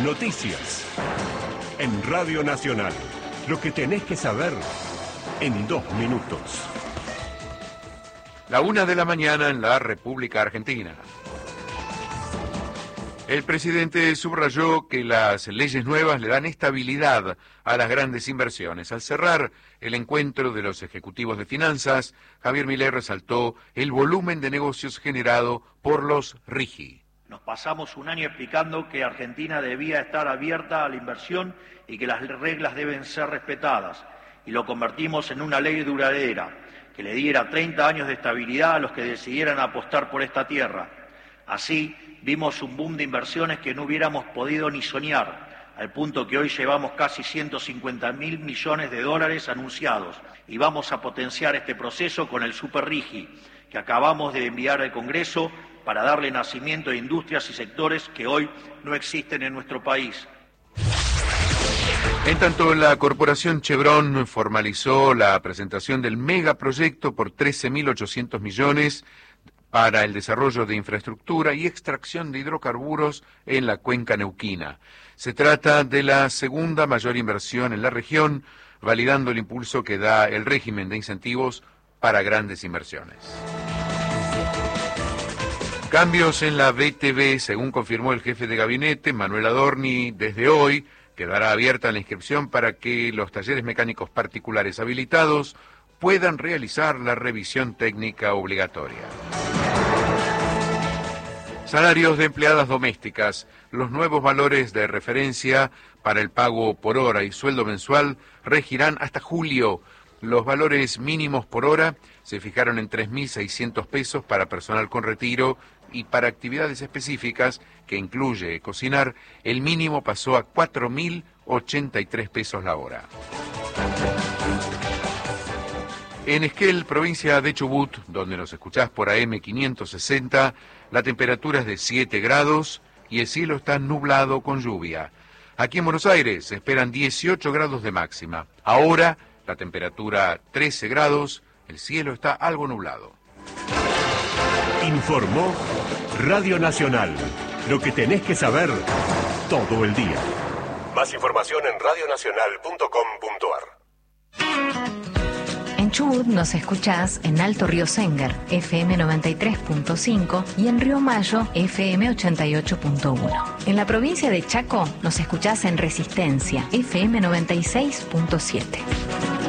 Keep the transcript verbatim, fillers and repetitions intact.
Noticias. En Radio Nacional. Lo que tenés que saber en dos minutos. La una de la mañana en la República Argentina. El presidente subrayó que las leyes nuevas le dan estabilidad a las grandes inversiones. Al cerrar el encuentro de los ejecutivos de finanzas, Javier Milei resaltó el volumen de negocios generado por los RIGI. Nos pasamos un año explicando que Argentina debía estar abierta a la inversión y que las reglas deben ser respetadas, y lo convertimos en una ley duradera, que le diera treinta años de estabilidad a los que decidieran apostar por esta tierra. Así, vimos un boom de inversiones que no hubiéramos podido ni soñar, al punto que hoy llevamos casi ciento cincuenta mil millones de dólares anunciados, y vamos a potenciar este proceso con el Super RIGI, que acabamos de enviar al Congreso para darle nacimiento a industrias y sectores que hoy no existen en nuestro país. En tanto, la corporación Chevron formalizó la presentación del megaproyecto por trece mil ochocientos millones para el desarrollo de infraestructura y extracción de hidrocarburos en la cuenca neuquina. Se trata de la segunda mayor inversión en la región, validando el impulso que da el régimen de incentivos para grandes inversiones. Cambios en la B T V, según confirmó el jefe de gabinete, Manuel Adorni, desde hoy quedará abierta la inscripción para que los talleres mecánicos particulares habilitados puedan realizar la revisión técnica obligatoria. Salarios de empleadas domésticas. Los nuevos valores de referencia para el pago por hora y sueldo mensual regirán hasta julio. Los valores mínimos por hora se fijaron en tres mil seiscientos pesos para personal con retiro y para actividades específicas, que incluye cocinar, el mínimo pasó a cuatro mil ochenta y tres pesos la hora. En Esquel, provincia de Chubut, donde nos escuchás por A M quinientos sesenta, la temperatura es de siete grados y el cielo está nublado con lluvia. Aquí en Buenos Aires se esperan dieciocho grados de máxima. Ahora la temperatura trece grados, el cielo está algo nublado. Informó Radio Nacional. Lo que tenés que saber todo el día. Más información en radio nacional punto com punto a r. En Chubut nos escuchás en Alto Río Sengar, F M noventa y tres punto cinco, y en Río Mayo, F M ochenta y ocho punto uno. En la provincia de Chaco nos escuchás en Resistencia, F M noventa y seis punto siete.